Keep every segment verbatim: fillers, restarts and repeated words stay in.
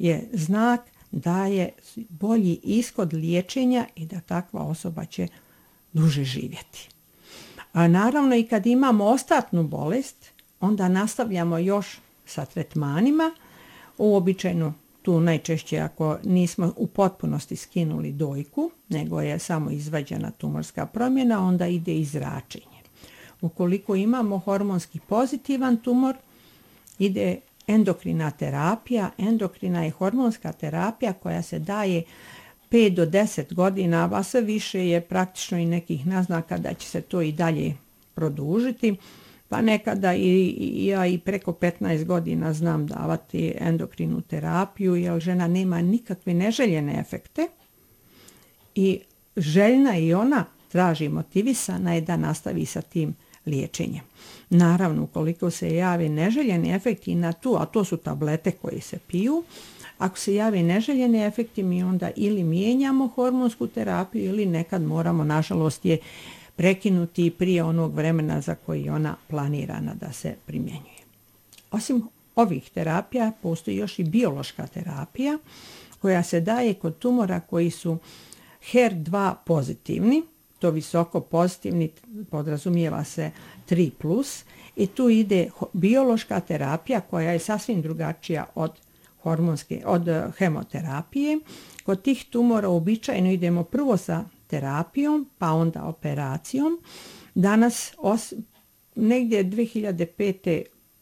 je znak da je bolji ishod liječenja i da takva osoba će duže živjeti. A naravno i kad imamo ostatnu bolest, onda nastavljamo još sa tretmanima, uobičajeno tu najčešće ako nismo u potpunosti skinuli dojku, nego je samo izvađena tumorska promjena, onda ide i zračenje. Ukoliko imamo hormonski pozitivan tumor, ide endokrina terapija. Endokrina je hormonska terapija koja se daje pet do deset godina, a sve više je praktično i nekih naznaka da će se to i dalje produžiti. Pa nekada i, i ja i preko petnaest godina znam davati endokrinu terapiju, jer žena nema nikakve neželjene efekte i željna i ona traži, motivisana je da nastavi sa tim liječenjem. Naravno, ukoliko se javi neželjeni efekti na tu, a to su tablete koje se piju, ako se javi neželjeni efekti, mi onda ili mijenjamo hormonsku terapiju ili nekad moramo, nažalost, je prekinuti prije onog vremena za koji ona planirana da se primjenjuje. Osim ovih terapija, postoji još i biološka terapija koja se daje kod tumora koji su H E R dva pozitivni, to visoko pozitivni podrazumijeva se tri plus, i tu ide biološka terapija koja je sasvim drugačija od hormonske, od hemoterapije. Kod tih tumora običajno idemo prvo sa terapijom, pa onda operacijom. Danas, os, negdje dvije hiljade pete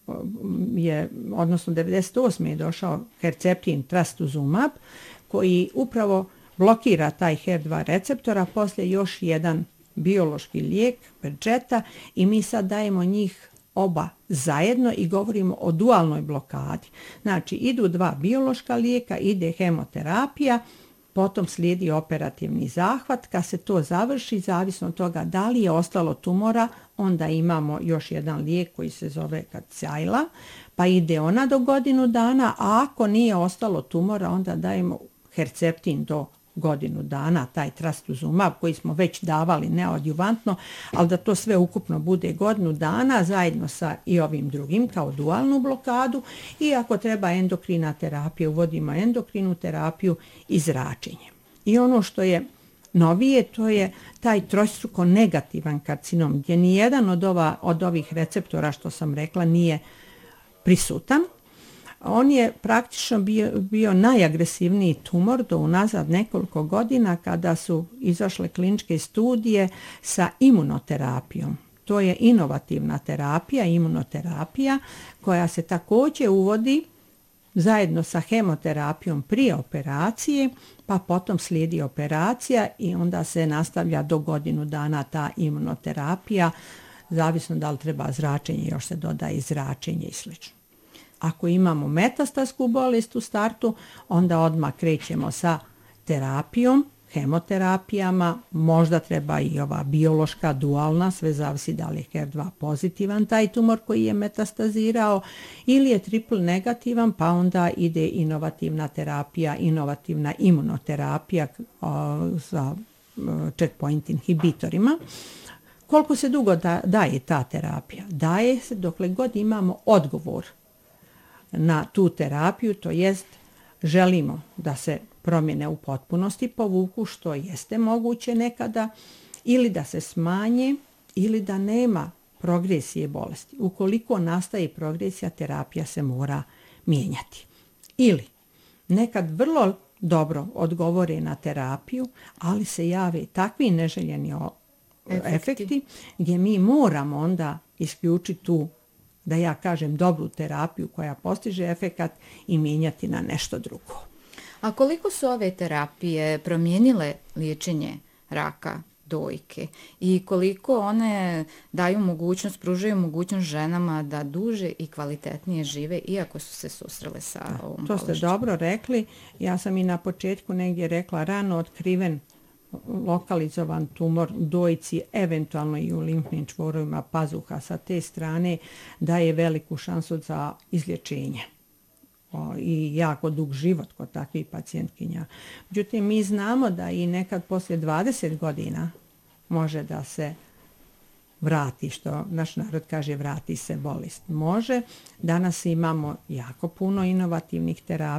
je, odnosno devedeset osme je došao Herceptin trastuzumab, koji upravo blokira taj H E R dva receptor, a poslije još jedan biološki lijek, Perjeta, i mi sad dajemo njih oba zajedno i govorimo o dualnoj blokadi. Znači, idu dva biološka lijeka, ide hemoterapija, potom slijedi operativni zahvat. Kad se to završi, zavisno od toga da li je ostalo tumora, onda imamo još jedan lijek koji se zove Kadcyla, pa ide ona do godinu dana, a ako nije ostalo tumora, onda dajemo Herceptin do godinu dana, taj trastuzumab koji smo već davali neadjuvantno, ali da to sve ukupno bude godinu dana zajedno sa i ovim drugim kao dualnu blokadu, i ako treba endokrina terapija, uvodimo endokrinu terapiju i zračenje. I ono što je novije, to je taj trostruko negativan karcinom, gdje nijedan od, ova, od ovih receptora što sam rekla nije prisutan. On je praktično bio, bio najagresivniji tumor do unazad nekoliko godina kada su izašle kliničke studije sa imunoterapijom. To je inovativna terapija, imunoterapija, koja se također uvodi zajedno sa hemoterapijom prije operacije, pa potom slijedi operacija i onda se nastavlja do godinu dana ta imunoterapija, zavisno da li treba zračenje, još se dodaje zračenje i slično. Ako imamo metastasku bolest u startu, onda odmah krećemo sa terapijom, hemoterapijama, možda treba i ova biološka, dualna, sve zavisi da li je H E R dva pozitivan taj tumor koji je metastazirao, ili je triple negativan, pa onda ide inovativna terapija, inovativna imunoterapija o, sa checkpoint inhibitorima. Koliko se dugo da, daje ta terapija? Daje se dokle god imamo odgovor na tu terapiju, to jest želimo da se promjene u potpunosti povuku, što jeste moguće nekada, ili da se smanje, ili da nema progresije bolesti. Ukoliko nastaje progresija, terapija se mora mijenjati. Ili nekad vrlo dobro odgovore na terapiju, ali se jave takvi neželjeni efekti, efekti gdje mi moramo onda isključiti tu, da ja kažem, dobru terapiju koja postiže efekat i mijenjati na nešto drugo. A koliko su ove terapije promijenile liječenje raka dojke i koliko one daju mogućnost, pružaju mogućnost ženama da duže i kvalitetnije žive iako su se susrele sa da, ovom to bolešću? Ste dobro rekli. Ja sam i na početku negdje rekla, rano otkriven lokalizovan tumor dojci, eventualno i u limfnim čvorovima pazuha sa te strane, daje veliku šansu za izlječenje o, i jako dug život kod takvih pacijentkinja. Međutim, mi znamo da i nekad poslije dvadeset godina može da se vrati, što naš narod kaže, vrati se bolest. Može. Danas imamo jako puno inovativnih terapija.